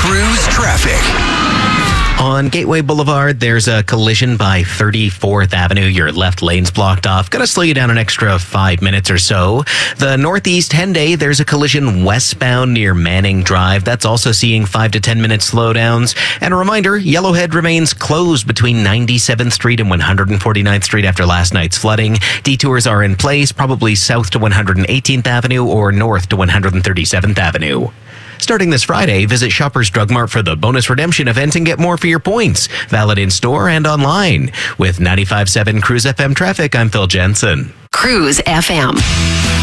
Cruise traffic. On Gateway Boulevard, there's a collision by 34th Avenue. Your left lane's blocked off. Going to slow you down an extra 5 minutes or so. The Northeast Henday, there's a collision westbound near Manning Drive. That's also seeing 5 to 10 minute slowdowns. And a reminder, Yellowhead remains closed between 97th Street and 149th Street after last night's flooding. Detours are in place, probably south to 118th Avenue or north to 137th Avenue. Starting this Friday, visit Shoppers Drug Mart for the bonus redemption event and get more for your points. Valid in store and online. With 95.7 Cruise FM traffic, I'm Phil Jensen. Cruise FM.